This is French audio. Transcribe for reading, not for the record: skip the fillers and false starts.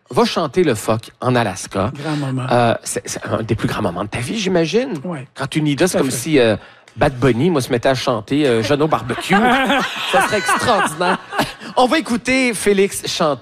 va chanter le phoque en Alaska. Grand moment. C'est un des plus grands moments de ta vie, j'imagine. Ouais. Quand tu y vas, c'est Tout à comme fait. si Bad Bunny, moi, se mettait à chanter Jeannot Barbecue. Ça serait extraordinaire. On va écouter Félix chanter.